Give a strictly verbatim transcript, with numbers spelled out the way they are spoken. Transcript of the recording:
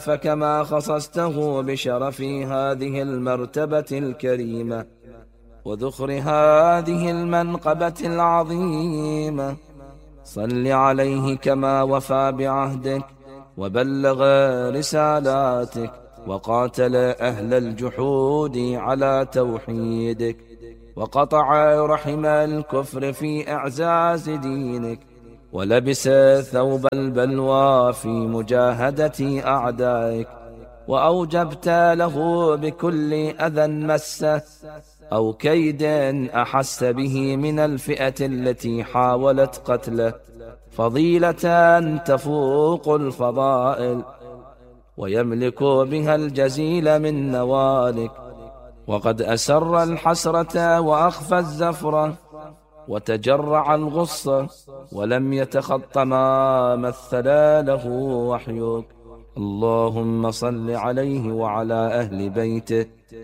فكما خصصته بشرف هذه المرتبة الكريمة وذخر هذه المنقبة العظيمة، صل عليه كما وفى بعهدك وبلغ رسالاتك وقاتل أهل الجحود على توحيدك وقطع رحم الكفر في إعزاز دينك ولبس ثوب البلوى في مجاهدة أعدائك، وأوجبت له بكل أذى مسه أو كيد أحس به من الفئة التي حاولت قتله فضيلة تفوق الفضائل ويملك بها الجزيل من نوالك، وقد أسر الحسرة وأخفى الزفرة وتجرع الغصة ولم يتخط ما مثل له وحيك. اللهم صل عليه وعلى أهل بيته